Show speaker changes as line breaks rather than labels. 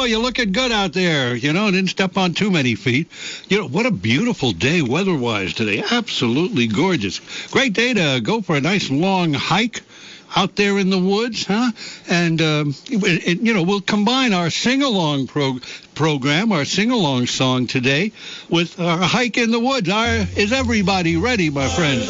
you're looking good out there. Didn't step on too many feet. What a beautiful day weather-wise today. Absolutely gorgeous. Great day to go for a nice long hike out there in the woods, huh? And, we'll combine our sing-along program, our sing-along song today, with our hike in the woods. Is everybody ready, my friends?